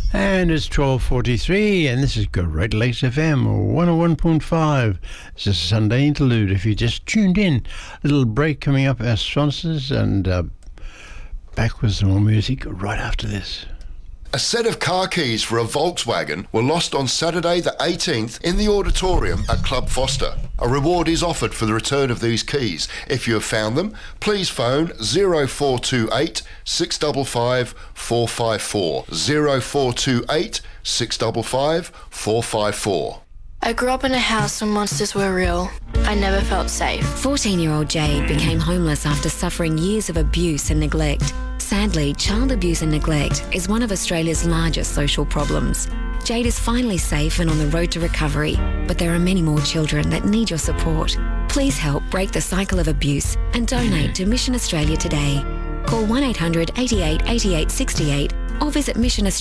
And it's 12:43, and this is Great Lakes FM 101.5. It's a Sunday interlude. If you just tuned in, little break coming up, our sponsors, and back with some more music right after this. A set of car keys for a Volkswagen were lost on Saturday the 18th in the auditorium at Club Foster. A reward is offered for the return of these keys. If you have found them, please phone 0428 655 454. 0428 655 454. I grew up in a house where monsters were real. I never felt safe. 14-year-old Jade became homeless after suffering years of abuse and neglect. Sadly, child abuse and neglect is one of Australia's largest social problems. Jade is finally safe and on the road to recovery, but there are many more children that need your support. Please help break the cycle of abuse and donate to Mission Australia today. Call 1800 88 88 68 or visit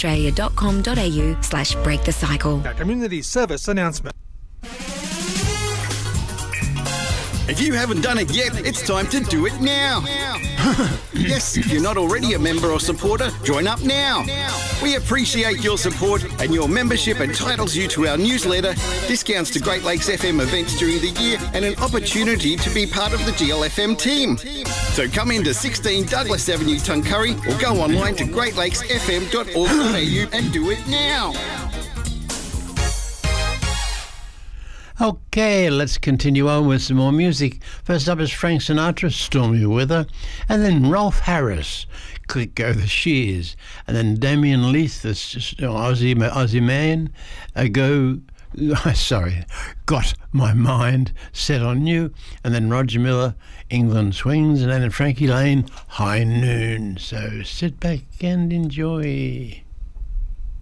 missionaustralia.com.au/breakthecycle. A community service announcement. If you haven't done it yet, it's time to do it now. Yes, if you're not already a member or supporter, join up now. We appreciate your support, and your membership entitles you to our newsletter, discounts to Great Lakes FM events during the year, and an opportunity to be part of the GLFM team. So come into 16 Douglas Avenue, Tuncurry, or go online to greatlakesfm.org.au and do it now. Okay, let's continue on with some more music. First up is Frank Sinatra, Stormy Weather, and then Rolf Harris, Click Go the Shears, and then Damien Leith, this just Aussie man, Got My Mind Set on You, and then Roger Miller, England Swings, and then Frankie Lane, High Noon. So sit back and enjoy.